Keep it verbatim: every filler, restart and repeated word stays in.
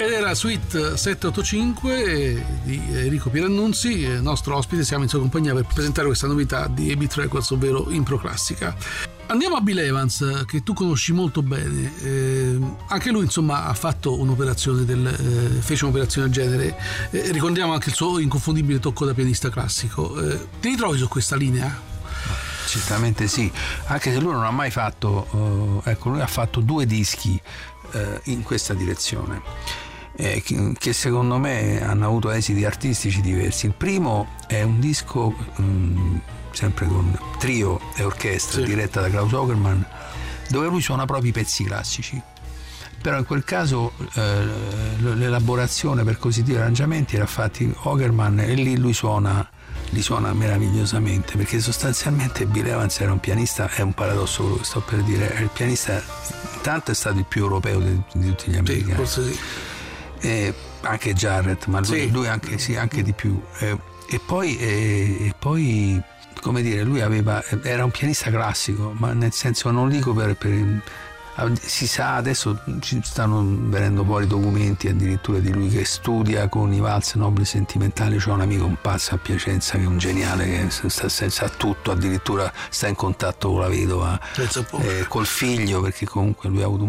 Ed era Suite settecentoottantacinque di Enrico Pierannunzi, nostro ospite. Siamo in sua compagnia per presentare questa novità di A-Beat Records, ovvero Impro Classica. Andiamo a Bill Evans, che tu conosci molto bene. Eh, anche lui, insomma, ha fatto un'operazione del, eh, fece un'operazione del genere. Eh, ricordiamo anche il suo inconfondibile tocco da pianista classico. Eh, ti ritrovi su questa linea? Certamente sì, anche se lui non ha mai fatto, eh, ecco, lui ha fatto due dischi eh, in questa direzione. Eh, che, che secondo me hanno avuto esiti artistici diversi. Il primo è un disco mh, sempre con trio e orchestra, sì, diretta da Klaus Ogerman, dove lui suona proprio i pezzi classici, però in quel caso eh, l'elaborazione, per così dire, arrangiamenti era fatti Ogerman, e lì lui suona li suona meravigliosamente, perché sostanzialmente Bill Evans era un pianista, è un paradosso quello che sto per dire, è il pianista, intanto è stato il più europeo di, di tutti gli americani, sì, forse sì. E anche Jarrett, ma lui, sì, lui anche, sì, anche di più, e, e poi e, e poi come dire, lui aveva, era un pianista classico, ma nel senso, non dico per, per si sa, adesso ci stanno venendo fuori documenti addirittura di lui che studia con i valse nobili sentimentali. C'ho un amico, un pazzo a Piacenza, che è un geniale, che sta, sa tutto, addirittura sta in contatto con la vedova, eh, col figlio, perché comunque lui ha avuto un